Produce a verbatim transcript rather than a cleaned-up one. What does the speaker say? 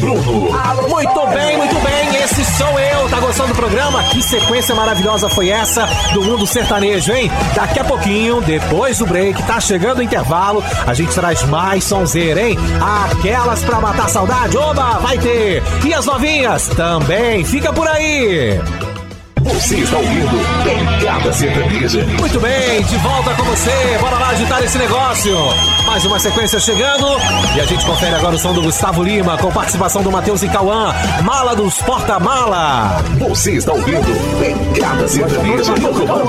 Bruno. Muito bem, muito bem, esse sou eu. Tá gostando do programa? Que sequência maravilhosa foi essa do mundo sertanejo, hein? Daqui a pouquinho, depois do break, tá chegando o intervalo, a gente traz mais sonzeira, hein? Aquelas pra matar saudade, oba, vai ter. E as novinhas também, fica por aí. Você está ouvindo Pegada Sertaneja. Muito bem, de volta com você. Bora lá agitar esse negócio. Mais uma sequência chegando. E a gente confere agora o som do Gustavo Lima, com participação do Matheus e Cauã. Mala dos Porta-Mala. Você está ouvindo Pegada Sertaneja.